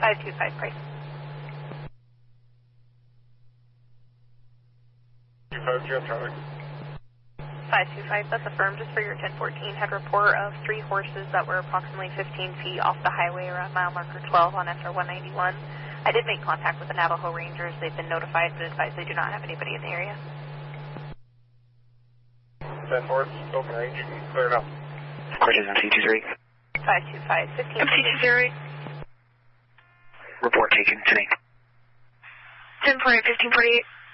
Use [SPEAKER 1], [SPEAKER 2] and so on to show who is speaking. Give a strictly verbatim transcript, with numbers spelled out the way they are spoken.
[SPEAKER 1] five two five, price.
[SPEAKER 2] two five, Jeff traffic.
[SPEAKER 1] five two five, that's affirmed. Just for your ten fourteen, had report of three horses that were approximately fifteen feet off the highway around mile marker twelve on S R one ninety-one. I did make contact with the Navajo Rangers. They've been notified, but advised they do not have anybody in the area.
[SPEAKER 2] ten four, open range, clear enough.
[SPEAKER 3] Question M C two three.
[SPEAKER 1] five two five, fifteen.
[SPEAKER 4] M C two zero.
[SPEAKER 3] Report taken, ten eight.
[SPEAKER 4] ten forty-eight, fifteen forty-eight.